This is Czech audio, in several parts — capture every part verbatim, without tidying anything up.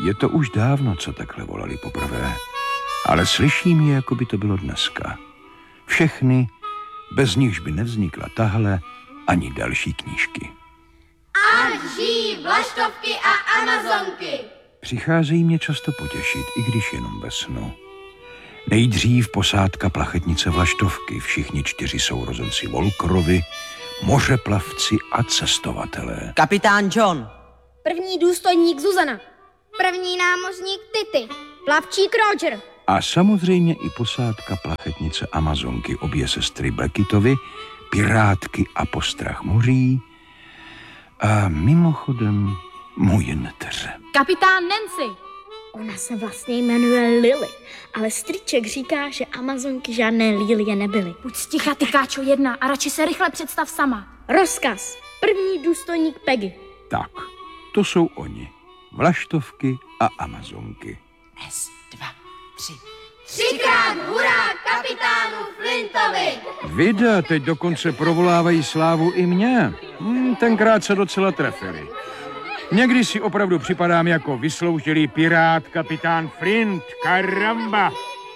Je to už dávno, co takhle volali poprvé. Ale slyším je, jako by to bylo dneska. Všechny, bez nichž by nevznikla tahle ani další knížky. Ať žijí vlaštovky a amazonky! Přicházejí mě často potěšit, i když jenom ve snu. Nejdřív posádka plachetnice vlaštovky, všichni čtyři sourozenci Volkrovi, mořeplavci a cestovatelé. Kapitán John. První důstojník Zuzana. První námořník Tity. Plavčík Roger. A samozřejmě i posádka plachetnice Amazonky, obě sestry Blackitovy, pirátky a postrach moří a mimochodem moje neteře. Kapitán Nancy. Ona se vlastně jmenuje Lily, ale strýček říká, že Amazonky žádné Lilie nebyly. Buď sticha, ty káčo jedna, a radši se rychle představ sama. Rozkaz. První důstojník Peggy. Tak, to jsou oni. Vlaštovky a Amazonky. S, dva, tři. Třikrát hurá kapitánu Flintovi! Vida teď dokonce provolávají slávu i mě. Hmm, tenkrát se docela trefili. Někdy si opravdu připadám jako vysloužilý pirát kapitán Flint. Karamba!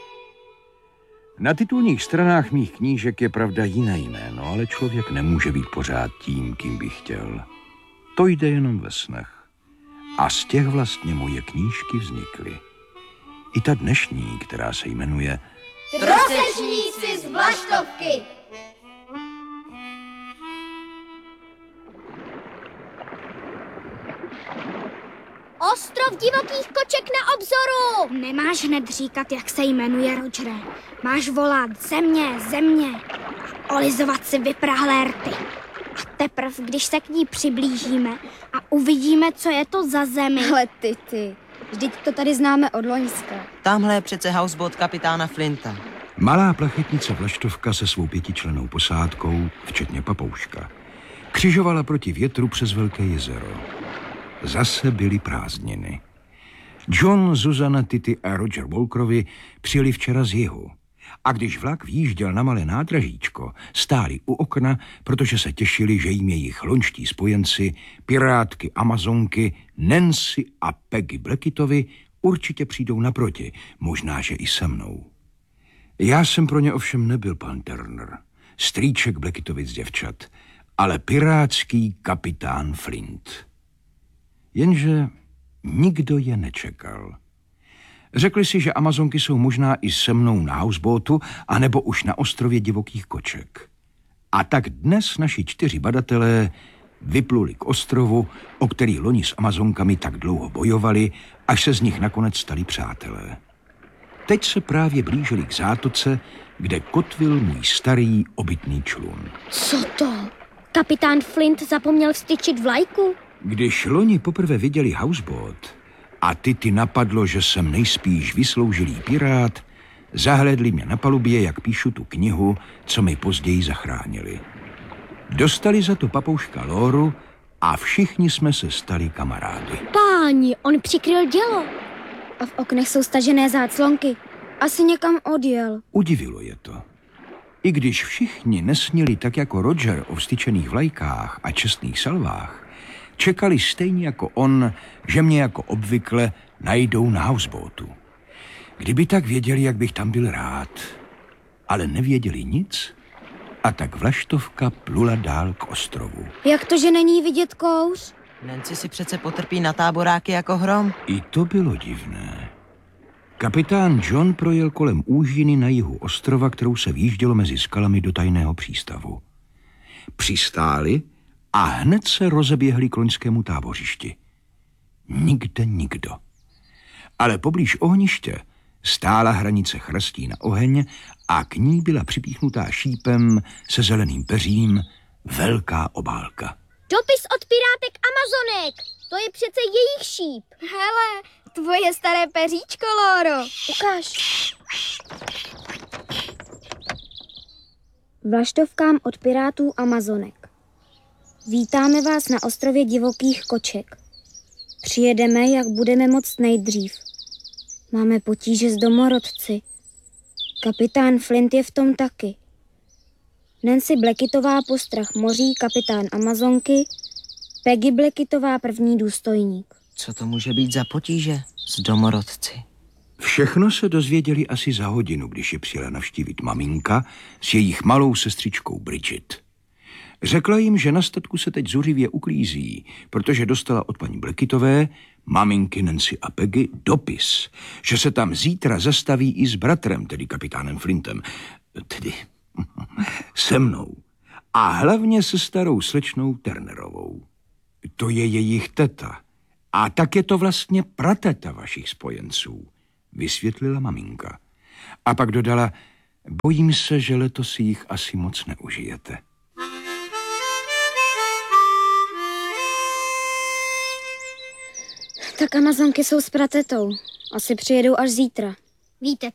Na titulních stranách mých knížek je pravda jiné jméno, ale člověk nemůže být pořád tím, kým by chtěl. To jde jenom ve snech. A z těch vlastně moje knížky vznikly. I ta dnešní, která se jmenuje Trosečníci z vlaštovky! Ostrov divokých koček na obzoru! Nemáš hned říkat, jak se jmenuje, Rogere. Máš volat země, země. Olizovat si vyprahlé rty. A teprv, když se k ní přiblížíme a uvidíme, co je to za zemi. Ale ty, ty, vždyť to tady známe od loňska. Tamhle je přece houseboat kapitána Flinta. malá plachetnice Vlaštovka se svou pětičlennou posádkou, včetně papouška, křižovala proti větru přes Velké jezero. Zase byly prázdniny. John, Zuzana, Tity a Roger Volkrovi přijeli včera z jihu. A když vlak výjížděl na malé nádražíčko, stáli u okna, protože se těšili, že jim jejich loňští spojenci, pirátky Amazonky, Nancy a Peggy Blackitovi určitě přijdou naproti, možná, že i se mnou. Já jsem pro ně ovšem nebyl pan Turner, strýček Blackitovic děvčat, ale pirátský kapitán Flint. Jenže nikdo je nečekal. Řekli si, že Amazonky jsou možná i se mnou na houseboatu, anebo už na ostrově divokých koček. A tak dnes naši čtyři badatelé vypluli k ostrovu, o který loni s Amazonkami tak dlouho bojovali, až se z nich nakonec stali přátelé. Teď se právě blížili k zátoce, kde kotvil můj starý obytný člun. Co to? Kapitán Flint zapomněl vstyčit vlajku? Když loni poprvé viděli houseboat a Tity napadlo, že jsem nejspíš vysloužilý pirát, zahlédli mě na palubě, jak píšu tu knihu, co mi později zachránili. Dostali za to papouška Lóru a všichni jsme se stali kamarády. Páni, on přikryl dělo. A v oknech jsou stažené záclonky. Asi někam odjel. Udivilo je to. I když všichni nesnili tak jako Roger o vstyčených vlajkách a čestných salvách, čekali stejně jako on, že mě jako obvykle najdou na houseboatu. Kdyby tak věděli, jak bych tam byl rád. Ale nevěděli nic a tak Vlaštovka plula dál k ostrovu. Jak to, že není vidět kouř? Nancy si přece potrpí na táboráky jako hrom. I to bylo divné. Kapitán John projel kolem úžiny na jihu ostrova, kterou se výjíždělo mezi skalami do tajného přístavu. Přistáli a hned se rozeběhli k loňskému tábořišti. Nikde nikdo. Ale poblíž ohniště stála hranice chrastí na oheň a k ní byla připíchnutá šípem se zeleným peřím velká obálka. Dopis od pirátek Amazonek. To je přece jejich šíp. Hele, tvoje staré peříčko, Lóro. Ukáž. Vlaštovkám od pirátů Amazonek. Vítáme vás na ostrově divokých koček. Přijedeme, jak budeme moct nejdřív. Máme potíže s domorodci. Kapitán Flint je v tom taky. Nancy Blackitová postrach moří, kapitán Amazonky, Peggy Blackitová první důstojník. Co to může být za potíže s domorodci? Všechno se dozvěděli asi za hodinu, když je přijela navštívit maminka s jejich malou sestřičkou Bridget. Řekla jim, že na statku se teď zuřivě uklízí, protože dostala od paní Blackitové, maminky Nancy a Peggy, dopis, že se tam zítra zastaví i s bratrem, tedy kapitánem Flintem, tedy se mnou, a hlavně se starou slečnou Turnerovou. To je jejich teta. A tak je to vlastně prateta vašich spojenců, vysvětlila maminka. A pak dodala, bojím se, že letos jich asi moc neužijete. Tak Amazonky jsou s pratetou. Asi přijedou až zítra. Víte